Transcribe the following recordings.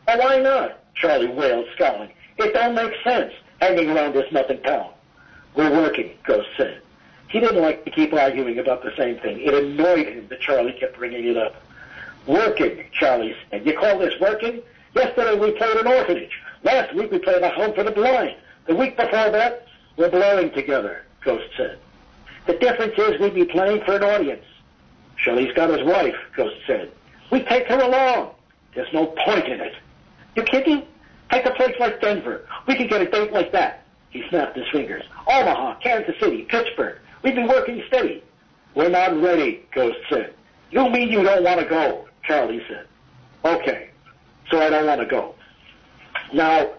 Oh, why not? Charlie wailed, scowling. It don't make sense, hanging around this nothing town. We're working, Ghost said. He didn't like to keep arguing about the same thing. It annoyed him that Charlie kept bringing it up. Working, Charlie said. You call this working? Yesterday we played an orphanage. Last week we played a home for the blind. The week before that, we're blowing together, Ghost said. The difference is we'd be playing for an audience. Shelley's got his wife, Ghost said. We take her along. There's no point in it. You kidding? Take a place like Denver. We could get a date like that. He snapped his fingers. Omaha, Kansas City, Pittsburgh. We've been working steady. We're not ready, Ghost said. You mean you don't want to go, Charlie said. Okay, so I don't want to go. Now,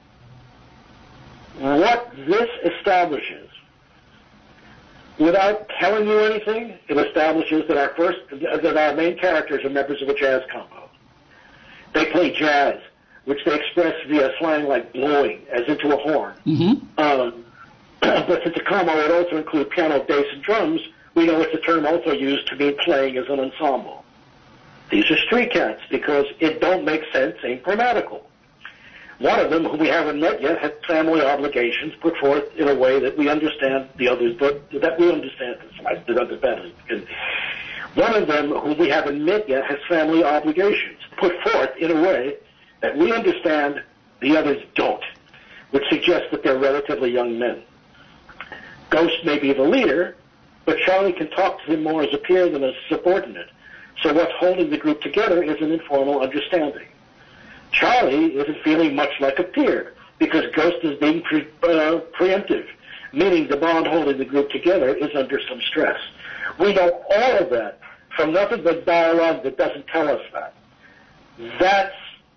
what this establishes, without telling you anything, it establishes that our main characters are members of a jazz combo. They play jazz, which they express via slang like blowing, as into a horn. Mm-hmm. But since a combo would also include piano, bass, and drums, we know it's a term also used to mean playing as an ensemble. These are street cats because it don't make sense ain't grammatical. One of them, who we haven't met yet, had family obligations put forth in a way that we understand the others, but that we understand the others better. One of them, whom we haven't met yet, has family obligations put forth in a way that we understand the others don't, which suggests that they're relatively young men. Ghost may be the leader, but Charlie can talk to him more as a peer than as a subordinate, so what's holding the group together is an informal understanding. Charlie isn't feeling much like a peer, because Ghost is being preemptive, meaning the bond holding the group together is under some stress. We know all of that from nothing but dialogue that doesn't tell us that. That's,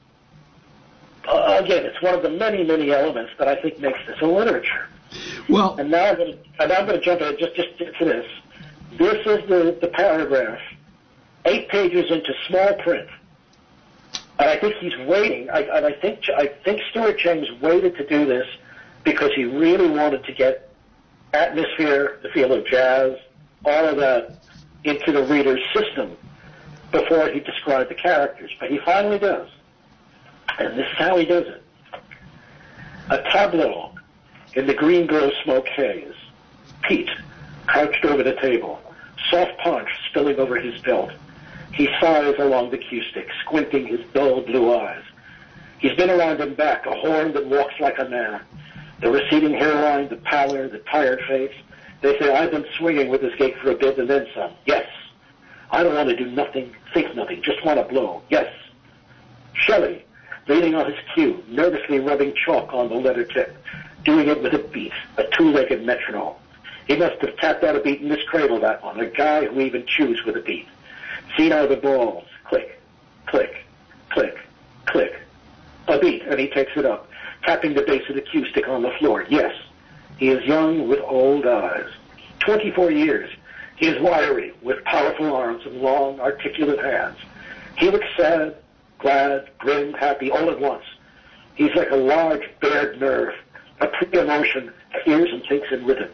again, it's one of the many, many elements that I think makes this a literature. Well, and now I'm going to jump in just to this. This is the paragraph, 8 pages into small print. And I think he's waiting. I think Stuart James waited to do this because he really wanted to get atmosphere, the feel of jazz, all of that into the reader's system before he described the characters. But he finally does. And this is how he does it. A tableau in the green glow smoke haze. Pete, crouched over the table, soft punch spilling over his belt. He sighs along the cue stick, squinting his dull blue eyes. He's been around and back, a horn that walks like a man. The receding hairline, the pallor, the tired face. They say, I've been swinging with this gig for a bit and then some. Yes. I don't want to do nothing, think nothing, just want to blow. Yes. Shelley, leaning on his cue, nervously rubbing chalk on the leather tip, doing it with a beat, a 2-legged metronome. He must have tapped out a beat in this cradle, that one, a guy who even chews with a beat. Seen out of the balls, click, click, click, click. A beat, and he takes it up, tapping the base of the cue stick on the floor. Yes, he is young with old eyes. 24 years. He is wiry, with powerful arms and long, articulate hands. He looks sad, glad, grim, happy, all at once. He's like a large, bared nerve, a pre-emotion that hears and thinks in rhythm.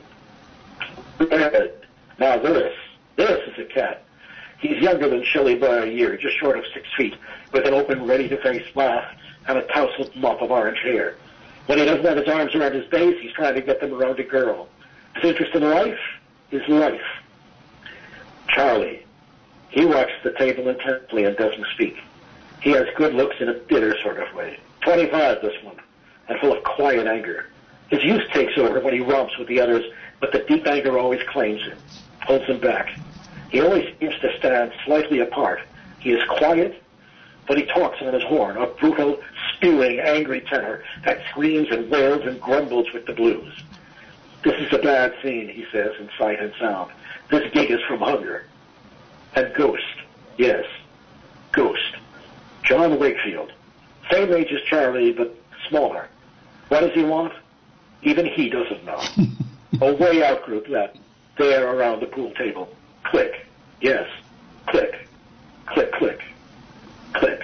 Now this is a cat. He's younger than Shelley by a year, just short of 6 feet, with an open, ready-to-face laugh and a tousled mop of orange hair. When he doesn't have his arms around his base, he's trying to get them around a girl. His interest in life is life. Charlie. He watches the table intently and doesn't speak. He has good looks in a bitter sort of way. 25, this one, and full of quiet anger. His youth takes over when he romps with the others, but the deep anger always claims him, holds him back. He always seems to stand slightly apart. He is quiet, but he talks on his horn, a brutal, spewing, angry tenor that screams and wails and grumbles with the blues. This is a bad scene, he says, in sight and sound. This gig is from hunger. And Ghost. Yes, Ghost. John Wakefield. Same age as Charlie, but smaller. What does he want? Even he doesn't know. A way out group that, there around the pool table. Click. Yes. Click. Click, click. Click.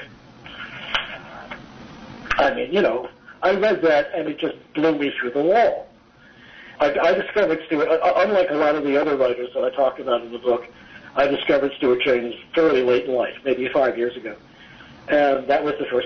I mean, you know, I read that and it just blew me through the wall. I discovered Stuart, unlike a lot of the other writers that I talked about in the book, I discovered Stuart James fairly late in life, maybe 5 years ago. And that was the first